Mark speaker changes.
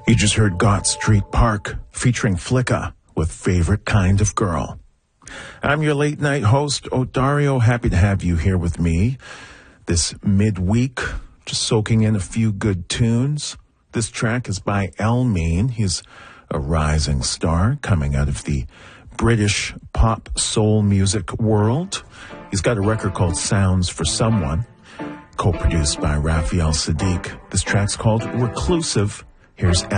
Speaker 1: You just heard Gott Street Park featuring Flicka with Favorite Kind of Girl. I'm your late night host, Odario. Happy to have you here with me this midweek, just soaking in a few good tunes. This track is by Elmeen. He's a rising star coming out of the British pop soul music world. He's got a record called Sounds for Someone, co-produced by Raphael Saadiq. This track's called Reclusive. Here's